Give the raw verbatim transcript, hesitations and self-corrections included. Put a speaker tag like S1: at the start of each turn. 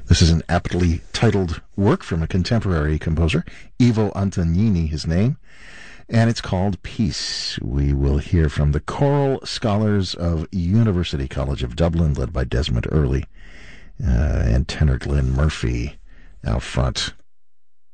S1: This is an aptly titled work from a contemporary composer, Ivo Antognini, his name, and it's called Peace. We will hear from the Choral Scholars of University College of Dublin, led by Desmond Early uh, and tenor Glenn Murphy out front.